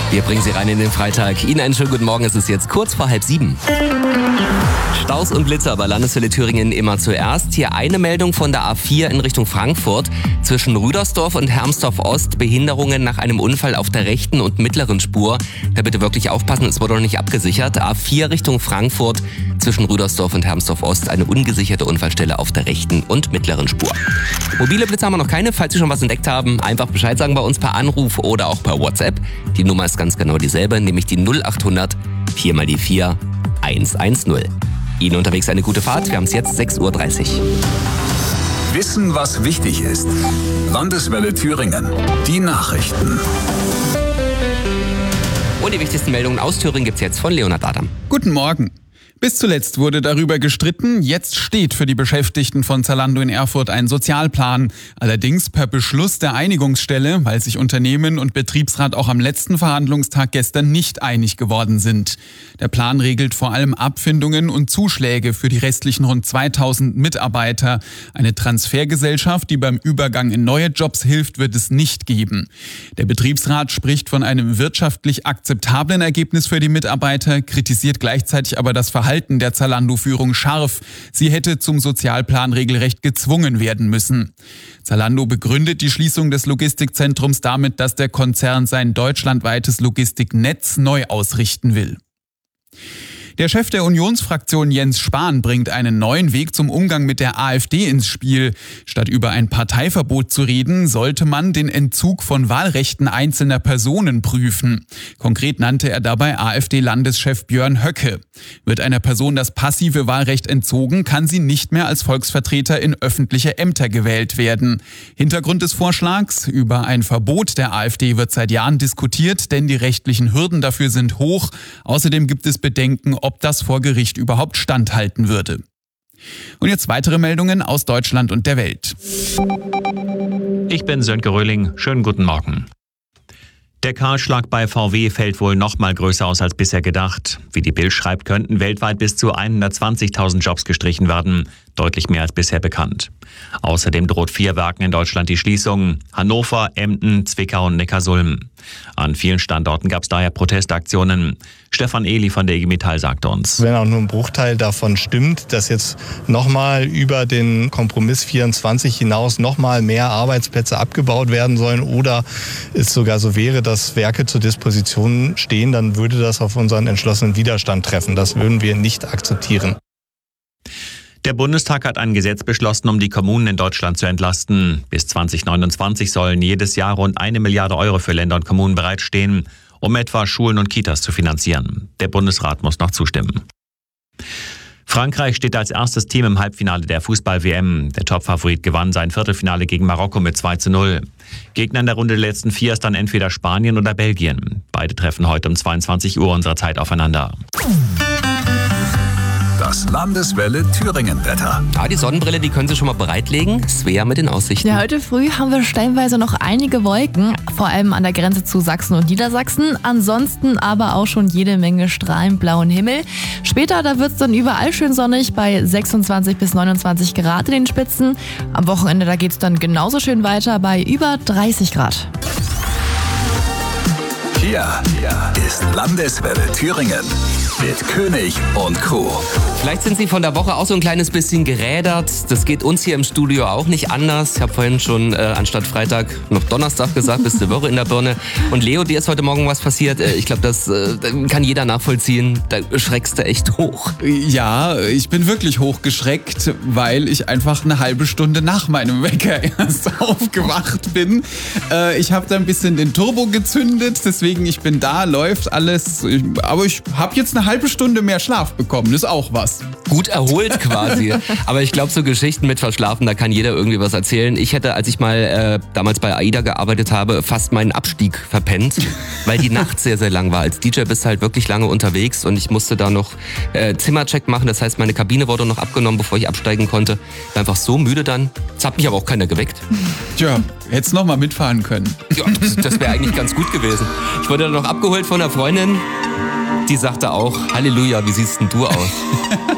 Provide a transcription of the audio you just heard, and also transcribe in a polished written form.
Wir bringen Sie rein in den Freitag. Ihnen einen schönen guten Morgen. Es ist jetzt kurz vor 6:30. Staus und Blitzer bei Landeswelle Thüringen immer zuerst. Hier eine Meldung von der A4 in Richtung Frankfurt. Zwischen Rüdersdorf und Hermsdorf Ost Behinderungen nach einem Unfall auf der rechten und mittleren Spur. Da bitte wirklich aufpassen, es wurde noch nicht abgesichert. A4 Richtung Frankfurt zwischen Rüdersdorf und Hermsdorf Ost eine ungesicherte Unfallstelle auf der rechten und mittleren Spur. Mobile Blitzer haben wir noch keine. Falls Sie schon was entdeckt haben, einfach Bescheid sagen bei uns per Anruf oder auch per WhatsApp. Die Nummer ist ganz genau dieselbe, nämlich die 0800 4 mal die 4 110. Ihnen unterwegs eine gute Fahrt. Wir haben es jetzt 6:30 Uhr. Wissen, was wichtig ist. Landeswelle Thüringen. Die Nachrichten. Und die wichtigsten Meldungen aus Thüringen gibt es jetzt von Leonhard Adam. Guten Morgen. Bis zuletzt wurde darüber gestritten, jetzt steht für die Beschäftigten von Zalando in Erfurt ein Sozialplan. Allerdings per Beschluss der Einigungsstelle, weil sich Unternehmen und Betriebsrat auch am letzten Verhandlungstag gestern nicht einig geworden sind. Der Plan regelt vor allem Abfindungen und Zuschläge für die restlichen rund 2000 Mitarbeiter. Eine Transfergesellschaft, die beim Übergang in neue Jobs hilft, wird es nicht geben. Der Betriebsrat spricht von einem wirtschaftlich akzeptablen Ergebnis für die Mitarbeiter, kritisiert gleichzeitig aber das Verhalten der Zalando-Führung scharf. Sie hätte zum Sozialplan regelrecht gezwungen werden müssen. Zalando begründet die Schließung des Logistikzentrums damit, dass der Konzern sein deutschlandweites Logistiknetz neu ausrichten will. Der Chef der Unionsfraktion Jens Spahn bringt einen neuen Weg zum Umgang mit der AfD ins Spiel. Statt über ein Parteiverbot zu reden, sollte man den Entzug von Wahlrechten einzelner Personen prüfen. Konkret nannte er dabei AfD-Landeschef Björn Höcke. Wird einer Person das passive Wahlrecht entzogen, kann sie nicht mehr als Volksvertreter in öffentliche Ämter gewählt werden. Hintergrund des Vorschlags: über ein Verbot der AfD wird seit Jahren diskutiert, denn die rechtlichen Hürden dafür sind hoch. Außerdem gibt es Bedenken, ob das vor Gericht überhaupt standhalten würde. Und jetzt weitere Meldungen aus Deutschland und der Welt. Ich bin Sönke Röhling. Schönen guten Morgen. Der Kahlschlag bei VW fällt wohl noch mal größer aus als bisher gedacht. Wie die Bild schreibt, könnten weltweit bis zu 120.000 Jobs gestrichen werden. Deutlich mehr als bisher bekannt. Außerdem droht 4 Werken in Deutschland die Schließung. Hannover, Emden, Zwickau und Neckarsulm. An vielen Standorten gab es daher Protestaktionen. Stefan Ehli von der IG Metall sagte uns: Wenn auch nur ein Bruchteil davon stimmt, dass jetzt nochmal über den Kompromiss 24 hinaus nochmal mehr Arbeitsplätze abgebaut werden sollen oder es sogar so wäre, dass Werke zur Disposition stehen, dann würde das auf unseren entschlossenen Widerstand treffen. Das würden wir nicht akzeptieren. Der Bundestag hat ein Gesetz beschlossen, um die Kommunen in Deutschland zu entlasten. Bis 2029 sollen jedes Jahr rund 1 Milliarde Euro für Länder und Kommunen bereitstehen, um etwa Schulen und Kitas zu finanzieren. Der Bundesrat muss noch zustimmen. Frankreich steht als erstes Team im Halbfinale der Fußball-WM. Der Topfavorit gewann sein Viertelfinale gegen Marokko mit 2:0. Gegner in der Runde der letzten 4 ist dann entweder Spanien oder Belgien. Beide treffen heute um 22 Uhr unserer Zeit aufeinander. Das Landeswelle Thüringen-Wetter. Ja, die Sonnenbrille, die können Sie schon mal bereitlegen. Svea mit den Aussichten. Ja, heute früh haben wir stellenweise noch einige Wolken, vor allem an der Grenze zu Sachsen und Niedersachsen. Ansonsten aber auch schon jede Menge strahlend blauen Himmel. Später, da wird es dann überall schön sonnig bei 26 bis 29 Grad in den Spitzen. Am Wochenende, da geht es dann genauso schön weiter bei über 30 Grad. Hier ist Landeswelle Thüringen mit König und Co. Vielleicht sind Sie von der Woche auch so ein kleines bisschen gerädert. Das geht uns hier im Studio auch nicht anders. Ich habe vorhin schon anstatt Freitag noch Donnerstag gesagt, bis die Woche in der Birne. Und Leo, dir ist heute Morgen was passiert. Ich glaube, das kann jeder nachvollziehen. Da schreckst du echt hoch. Ja, ich bin wirklich hochgeschreckt, weil ich einfach eine halbe Stunde nach meinem Wecker erst aufgewacht bin. Ich habe da ein bisschen den Turbo gezündet, deswegen ich bin da, läuft alles. Aber ich habe jetzt eine halbe Stunde mehr Schlaf bekommen, das ist auch was. Gut erholt quasi. Aber ich glaube, so Geschichten mit Verschlafen, da kann jeder irgendwie was erzählen. Ich hätte, als ich mal damals bei AIDA gearbeitet habe, fast meinen Abstieg verpennt, weil die Nacht sehr, sehr lang war. Als DJ bist du halt wirklich lange unterwegs und ich musste da noch Zimmercheck machen. Das heißt, meine Kabine wurde noch abgenommen, bevor ich absteigen konnte. War einfach so müde dann. Das hat mich aber auch keiner geweckt. Tja, hättest noch mal mitfahren können. Ja, das wäre eigentlich ganz gut gewesen. Ich wurde dann noch abgeholt von einer Freundin. Die sagte auch: Halleluja, wie siehst denn du aus?